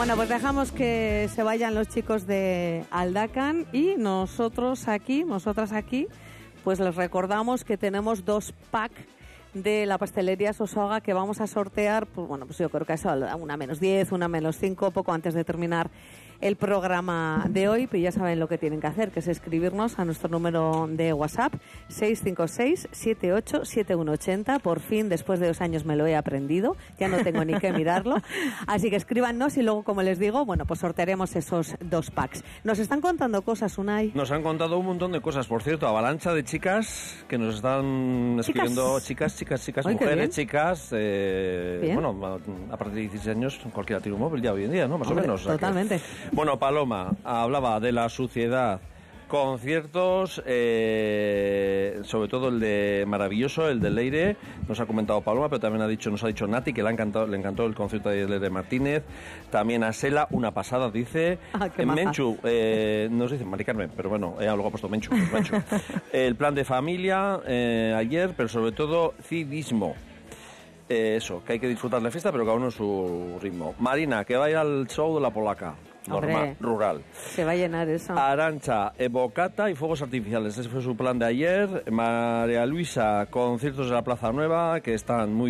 Bueno, pues dejamos que se vayan los chicos de Aldacan y nosotras aquí, pues les recordamos que tenemos 2 packs de la pastelería Sosoga que vamos a sortear, pues bueno, pues yo creo que eso, una menos 10, una menos 5, poco antes de terminar el programa de hoy, pero ya saben lo que tienen que hacer, que es escribirnos a nuestro número de WhatsApp 656-787180. Por fin, después de 2 años me lo he aprendido, ya no tengo ni que mirarlo, así que escríbanos y luego, como les digo, bueno, pues sortearemos esos 2 packs. Nos están contando cosas, Unai. Nos han contado un montón de cosas, por cierto, avalancha de chicas que nos están escribiendo, chicas, Ay, mujeres, chicas, bueno, a partir de 16 años cualquiera tiene un móvil ya hoy en día, ¿no? Más o menos. Totalmente. Bueno, Paloma hablaba de la suciedad, conciertos, sobre todo el de maravilloso, el de Leire, nos ha comentado Paloma, pero también nos ha dicho Nati que le encantó el concierto de Leire Martínez, también a Sela, una pasada, dice. Menchu, nos dice Mari Carmen, pero bueno, luego ha puesto Menchu. El plan de familia ayer, pero sobre todo civismo. Eso, que hay que disfrutar la fiesta, pero cada uno en su ritmo. Marina, que vaya al show de la polaca. Normal, rural. Se va a llenar eso. Arantxa, bocata y fuegos artificiales. Ese fue su plan de ayer. María Luisa, conciertos de la Plaza Nueva, que están muy